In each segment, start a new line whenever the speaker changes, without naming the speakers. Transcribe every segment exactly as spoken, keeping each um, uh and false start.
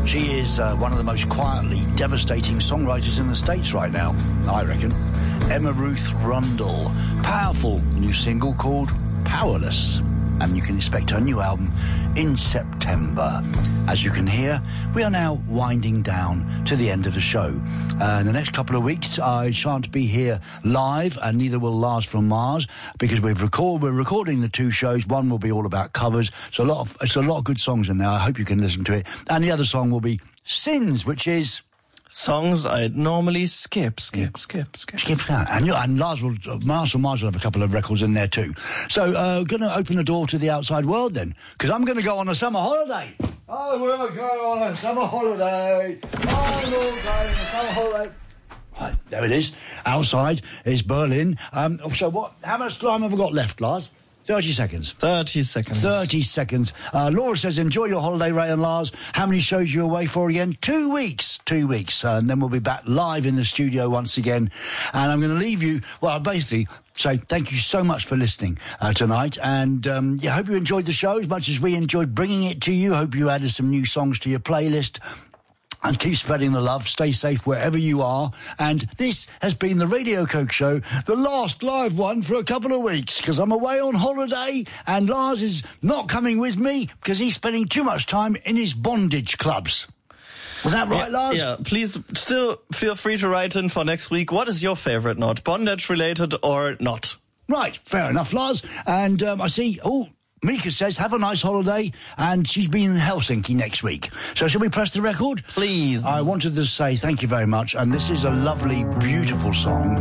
She is uh, one of the most quietly devastating songwriters in the States right now, I reckon. Emma Ruth Rundle. Powerful new single called Powerless. And you can expect her new album in September. As you can hear, we are now winding down to the end of the show. Uh, in the next couple of weeks, I shan't be here live, and neither will Lars from Mars, because we've record we're recording the two shows. One will be all about covers. So a lot of it's a lot of good songs in there. I hope you can listen to it. And the other song will be Sins, which is
songs I'd normally skip, skip, yeah. skip, skip.
Skip, yeah. And, you, and Lars will, Mars from Mars will have a couple of records in there too. So, uh, going to open the door to the outside world then, because I'm going to go on a summer holiday. Oh, we're going on a summer holiday. Oh, we're going on a summer holiday. Right, there it is. Outside is Berlin. Um, so what, how much time have we got left, Lars? thirty seconds.
thirty seconds.
thirty seconds. Uh, Laura says, enjoy your holiday, Ray and Lars. How many shows are you away for again? Two weeks. Two weeks. Uh, and then we'll be back live in the studio once again. And I'm going to leave you, well, basically say thank you so much for listening uh, tonight. And um, yeah, I hope you enjoyed the show as much as we enjoyed bringing it to you. Hope you added some new songs to your playlist. And keep spreading the love. Stay safe wherever you are. And this has been the Radio Coke Show, the last live one for a couple of weeks, because I'm away on holiday and Lars is not coming with me because he's spending too much time in his bondage clubs. Was that right,
yeah,
Lars?
Yeah, please still feel free to write in for next week. What is your favorite knot? Bondage related or not?
Right, fair enough, Lars. And um, I see... oh. Mika says, have a nice holiday, and she's been in Helsinki next week. So shall we press the record?
Please.
I wanted to say thank you very much, and this is a lovely, beautiful song.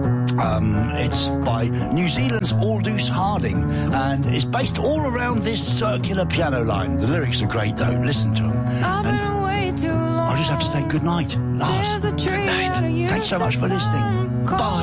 Um, it's by New Zealand's Aldous Harding, and it's based all around this circular piano line. The lyrics are great, though. Listen to them. And I'll just have to say good night, Lars. Good night. Thanks so much for listening. Bye.